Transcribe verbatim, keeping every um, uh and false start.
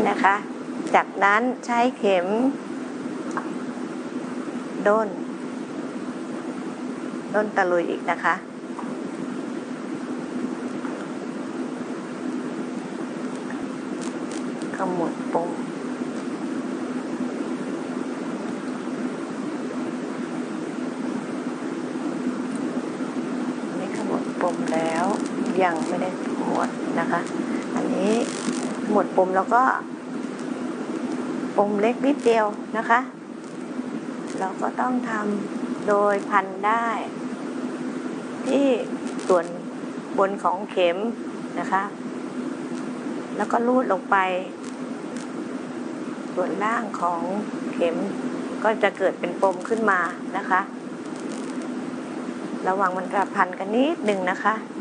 นะคะจากนั้นใช้เข็มด้นด้นตะลุยอีกนะคะขมวดปมนี่ขมวดปมแล้วยังไม่ได้หมดนะคะอันนี้หมดปมแล้วก็ปมเล็กนิดเดียวนะคะเราก็ต้องทำโดยพันได้ที่ส่วนบนของเข็มนะคะแล้วก็ลูดลงไปส่วนล่างของเข็มก็จะเกิดเป็นปมขึ้นมานะคะระวังมันกระพันกันนิดนึงนะคะ